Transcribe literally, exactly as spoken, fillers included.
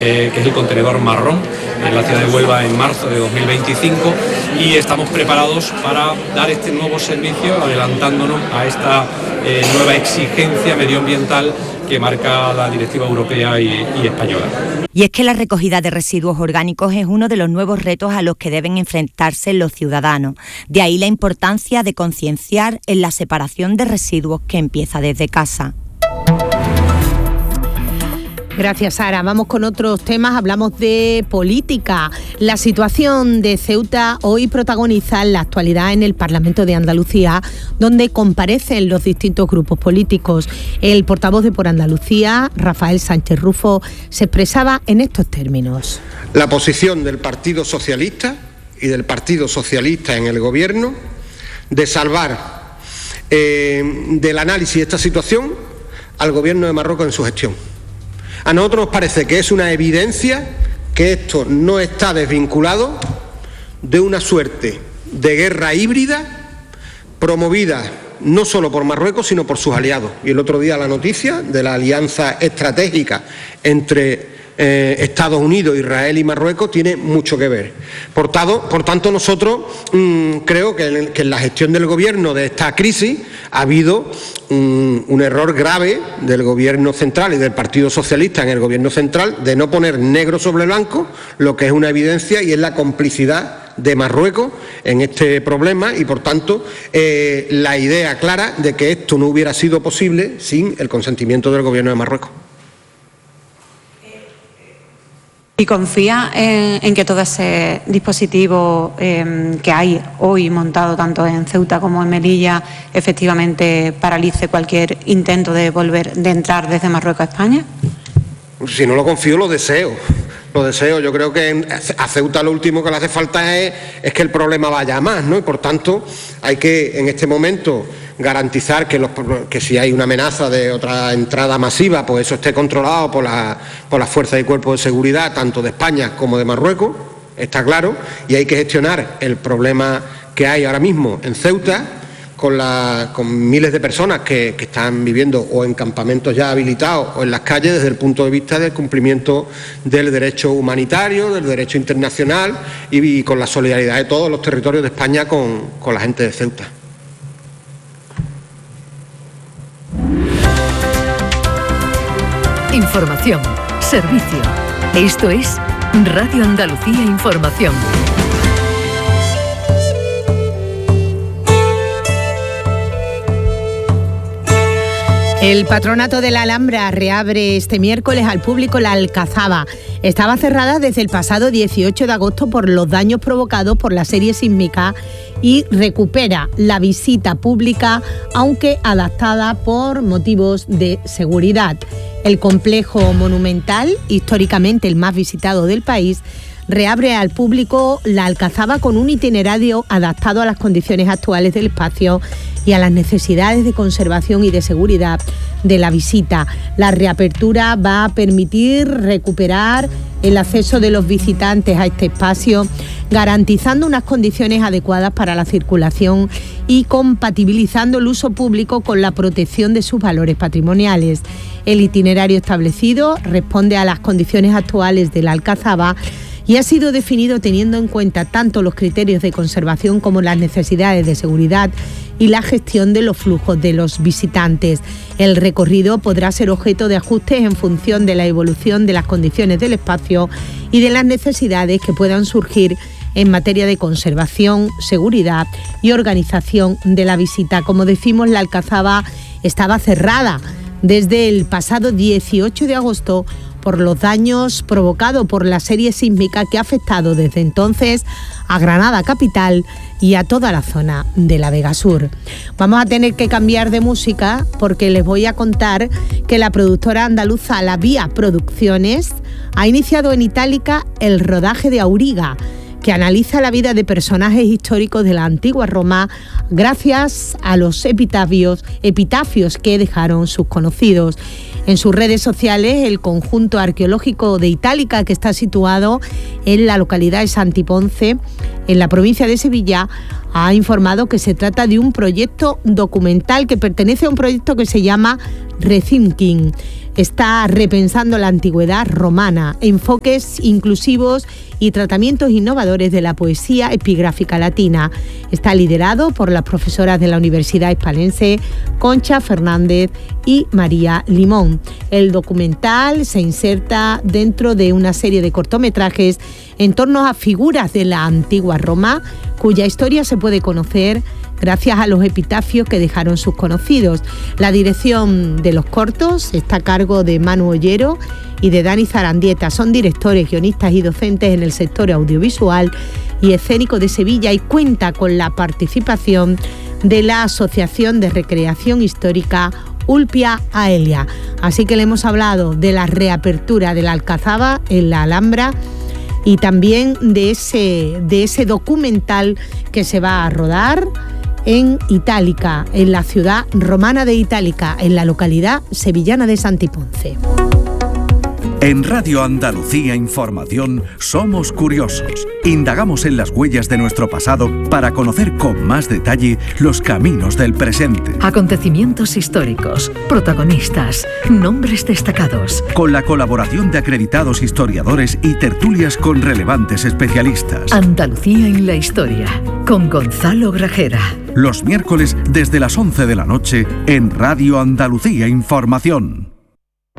Eh, que es el contenedor marrón, en la ciudad de Huelva en marzo de dos mil veinticinco, y estamos preparados para dar este nuevo servicio, adelantándonos a esta eh, nueva exigencia medioambiental que marca la directiva europea y, y española. Y es que la recogida de residuos orgánicos es uno de los nuevos retos a los que deben enfrentarse los ciudadanos. De ahí la importancia de concienciar en la separación de residuos que empieza desde casa. Gracias, Sara. Vamos con otros temas. Hablamos de política. La situación de Ceuta hoy protagoniza la actualidad en el Parlamento de Andalucía, donde comparecen los distintos grupos políticos. El portavoz de Por Andalucía, Rafael Sánchez Rufo, se expresaba en estos términos. La posición del Partido Socialista y del Partido Socialista en el Gobierno de salvar eh, del análisis de esta situación al Gobierno de Marruecos en su gestión. A nosotros nos parece que es una evidencia que esto no está desvinculado de una suerte de guerra híbrida promovida no solo por Marruecos, sino por sus aliados. Y el otro día la noticia de la alianza estratégica entre eh, Estados Unidos, Israel y Marruecos tiene mucho que ver. Por, tado, por tanto, nosotros mmm, creo que en, que en la gestión del Gobierno de esta crisis ha habido un, un error grave del Gobierno central y del Partido Socialista en el Gobierno central de no poner negro sobre blanco lo que es una evidencia, y es la complicidad de Marruecos en este problema, y por tanto eh, la idea clara de que esto no hubiera sido posible sin el consentimiento del Gobierno de Marruecos. ¿Y confía en, en que todo ese dispositivo eh, que hay hoy montado tanto en Ceuta como en Melilla efectivamente paralice cualquier intento de volver, de entrar desde Marruecos a España? Si no lo confío, lo deseo. Lo deseo. Yo creo que a Ceuta lo último que le hace falta es, es que el problema vaya a más, ¿no? Y por tanto hay que en este momento garantizar que, los, que si hay una amenaza de otra entrada masiva, pues eso esté controlado por la, por las fuerzas y cuerpos de seguridad, tanto de España como de Marruecos, está claro, y hay que gestionar el problema que hay ahora mismo en Ceuta, con, la, con miles de personas que, que están viviendo o en campamentos ya habilitados o en las calles, desde el punto de vista del cumplimiento del derecho humanitario, del derecho internacional, y, y con la solidaridad de todos los territorios de España con, con la gente de Ceuta. Información, servicio. Esto es Radio Andalucía Información. El Patronato de la Alhambra reabre este miércoles al público la Alcazaba. Estaba cerrada desde el pasado dieciocho de agosto por los daños provocados por la serie sísmica y recupera la visita pública, aunque adaptada por motivos de seguridad. El complejo monumental, históricamente el más visitado del país, reabre al público la Alcazaba con un itinerario adaptado a las condiciones actuales del espacio y a las necesidades de conservación y de seguridad de la visita. La reapertura va a permitir recuperar el acceso de los visitantes a este espacio, garantizando unas condiciones adecuadas para la circulación y compatibilizando el uso público con la protección de sus valores patrimoniales. El itinerario establecido responde a las condiciones actuales de la Alcazaba y ha sido definido teniendo en cuenta tanto los criterios de conservación como las necesidades de seguridad y la gestión de los flujos de los visitantes. El recorrido podrá ser objeto de ajustes en función de la evolución de las condiciones del espacio y de las necesidades que puedan surgir en materia de conservación, seguridad y organización de la visita. Como decimos, la Alcazaba estaba cerrada desde el pasado dieciocho de agosto por los daños provocados por la serie sísmica que ha afectado desde entonces a Granada capital y a toda la zona de la Vega Sur. Vamos a tener que cambiar de música porque les voy a contar que la productora andaluza La Vía Producciones ha iniciado en Itálica el rodaje de Auriga, que analiza la vida de personajes históricos de la antigua Roma gracias a los epitafios, epitafios que dejaron sus conocidos. En sus redes sociales, el conjunto arqueológico de Itálica, que está situado en la localidad de Santiponce, en la provincia de Sevilla, ha informado que se trata de un proyecto documental que pertenece a un proyecto que se llama Rethinking. Está repensando la antigüedad romana, enfoques inclusivos y tratamientos innovadores de la poesía epigráfica latina. Está liderado por las profesoras de la Universidad Hispalense Concha Fernández y María Limón. El documental se inserta dentro de una serie de cortometrajes en torno a figuras de la antigua Roma, cuya historia se puede conocer gracias a los epitafios que dejaron sus conocidos. La dirección de los cortos está a cargo de Manu Ollero y de Dani Zarandieta. Son directores, guionistas y docentes en el sector audiovisual y escénico de Sevilla y cuenta con la participación de la Asociación de Recreación Histórica Ulpia Aelia. Así que le hemos hablado de la reapertura de la Alcazaba en la Alhambra y también de ese, de ese documental que se va a rodar en Itálica, en la ciudad romana de Itálica, en la localidad sevillana de Santiponce. En Radio Andalucía Información somos curiosos. Indagamos en las huellas de nuestro pasado para conocer con más detalle los caminos del presente. Acontecimientos históricos, protagonistas, nombres destacados. Con la colaboración de acreditados historiadores y tertulias con relevantes especialistas. Andalucía en la historia, con Gonzalo Grajera. Los miércoles desde las once de la noche en Radio Andalucía Información.